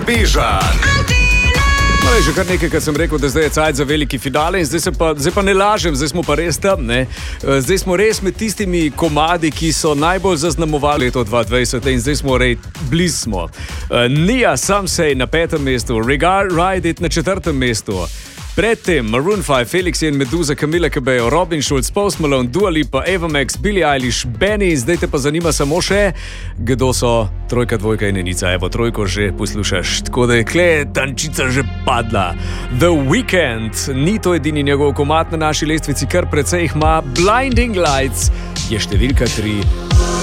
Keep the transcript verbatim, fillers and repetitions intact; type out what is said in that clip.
Bežan. No, je že kar nekaj, kar sem rekel, da zdaj je cajt za veliki finale in zdaj, se pa, zdaj pa ne lažem, zdaj smo pa res tam, ne. Zdaj smo res med tistimi komadi, ki so najbolj zaznamovali leto dva tisoč dvajset in zdaj smo rej, bliz smo. Nia Some Say na petem mestu, Regard Ride It na četrtem mestu. Predtem Maroon five, Felix in Meduza, Camila Cabello, Robin Schulz, Post Malone, Dua Lipa, Ava Max, Billie Eilish, Benny. Zdaj te pa zanima samo še, kdo so trojka, dvojka in enica. Evo, trojko že poslušaš, tako da je kle tančica že padla. The Weeknd, ni to edini njegov komad na naši lestvici, kar precej jih ima. Blinding Lights je številka tri.